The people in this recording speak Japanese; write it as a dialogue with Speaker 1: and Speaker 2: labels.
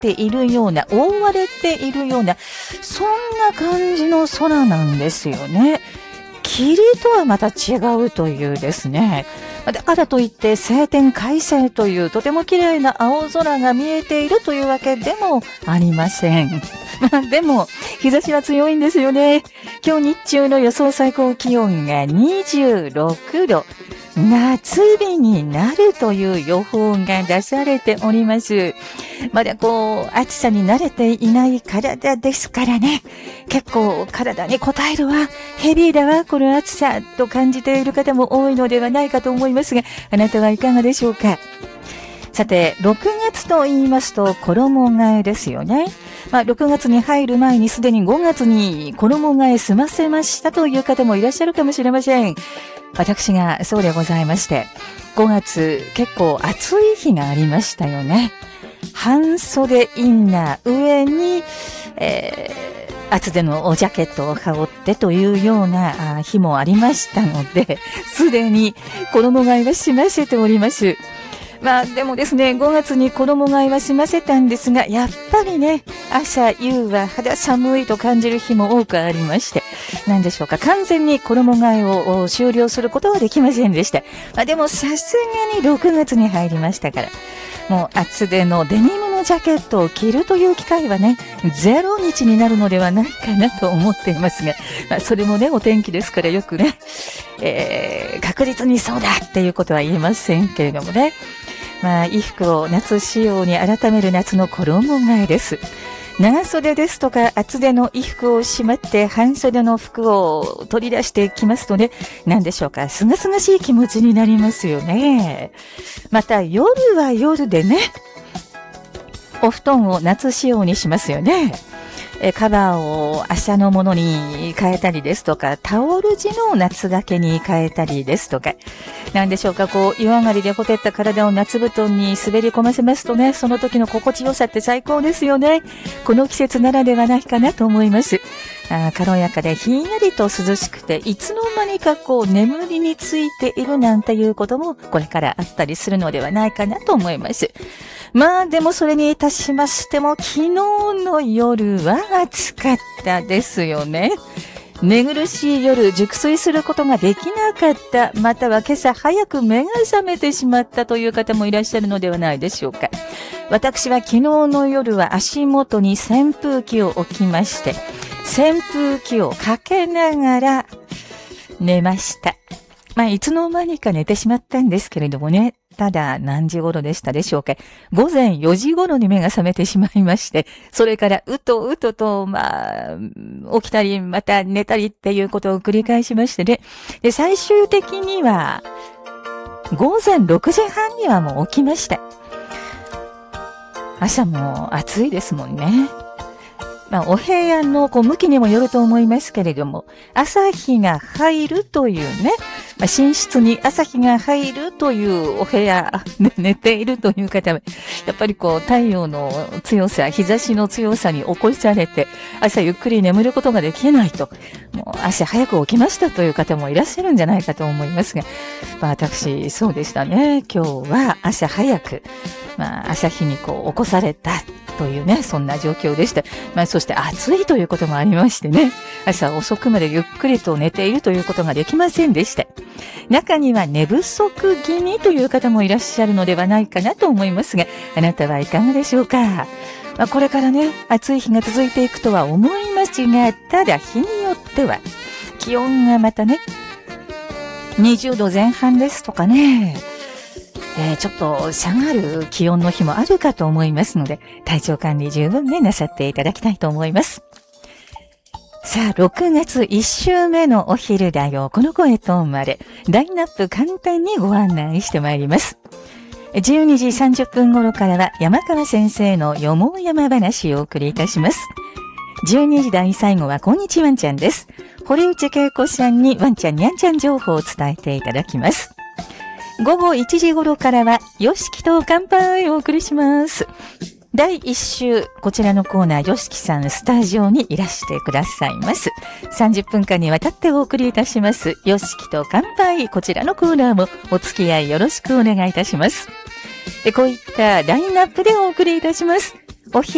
Speaker 1: ているような、覆われているような、そんな感じの空なんですよね。霧とはまた違うというですね。だからといって晴天快晴というとても綺麗な青空が見えているというわけでもありません。でも日差しは強いんですよね。今日日中の予想最高気温が26度。夏日になるという予報が出されております。まだ暑さに慣れていない体ですからね。結構体に応えるわ、ヘビーだわ、この暑さと感じている方も多いのではないかと思いますが、あなたはいかがでしょうか。さて、6月と言いますと衣替えですよね。6月に入る前にすでに5月に衣替え済ませましたという方もいらっしゃるかもしれません。私がそうでございまして、5月結構暑い日がありましたよね。半袖インナー上に、厚手のジャケットを羽織ってというような日もありましたので、すでに衣替えは済ませております。でもですね、5月に衣替えは済ませたんですが、やっぱりね、朝夕は肌寒いと感じる日も多くありまして、なんでしょうか、完全に衣替えを終了することはできませんでした。でもさすがに6月に入りましたから、もう厚手のデニムのジャケットを着るという機会はね、0日になるのではないかなと思っていますが、それもね、お天気ですからよくね、確実にそうだっていうことは言えませんけれどもね。衣服を夏仕様に改める夏の衣替えです。長袖ですとか厚手の衣服をしまって半袖の服を取り出してきますとね、何でしょうか、すがすがしい気持ちになりますよね。また夜は夜でね、お布団を夏仕様にしますよね。カバーを朝のものに変えたりですとか、タオル地の夏掛けに変えたりですとか、なんでしょうか、湯上がりでほてった体を夏布団に滑り込ませますとね、その時の心地よさって最高ですよね。この季節ならではないかなと思います。軽やかでひんやりと涼しくて、いつの間にか眠りについているなんていうこともこれからあったりするのではないかなと思います。でもそれにいたしましても、昨日の夜は暑かったですよね。寝苦しい夜、熟睡することができなかった、または今朝早く目が覚めてしまったという方もいらっしゃるのではないでしょうか。私は昨日の夜は足元に扇風機を置きまして、扇風機をかけながら寝ました。いつの間にか寝てしまったんですけれどもね。ただ何時頃でしたでしょうか。午前4時頃に目が覚めてしまいまして、それからうとうとと、起きたりまた寝たりっていうことを繰り返しましてね。で、最終的には午前6時半にはもう起きました。朝も暑いですもんね。お部屋の向きにもよると思いますけれども、朝日が入るというね、寝室に朝日が入るというお部屋で寝ているという方は、やっぱり太陽の強さ、日差しの強さに起こされて、朝ゆっくり眠ることができないと、もう朝早く起きましたという方もいらっしゃるんじゃないかと思いますが、私そうでしたね。今日は朝早く、朝日に起こされたというね、そんな状況でした。そして暑いということもありましてね、朝遅くまでゆっくりと寝ているということができませんでした。中には寝不足気味という方もいらっしゃるのではないかなと思いますが、あなたはいかがでしょうか。これからね、暑い日が続いていくとは思いますが、ただ日によっては気温がまたね、20度前半ですとかね、ちょっと下がる気温の日もあるかと思いますので、体調管理十分ね、なさっていただきたいと思います。さあ、6月1週目のお昼だよ。この声とまで、ラインナップ簡単にご案内してまいります。12時30分頃からは山川先生のよもやま話をお送りいたします。12時台最後はこんにちワンちゃんです。堀内恵子さんにワンちゃんにゃんちゃん情報を伝えていただきます。午後1時頃からはよしきと乾杯をお送りします。第1週、こちらのコーナー、よしきさんスタジオにいらしてくださいます。30分間にわたってお送りいたします。よしきと乾杯、こちらのコーナーもお付き合いよろしくお願いいたします。こういったラインナップでお送りいたします。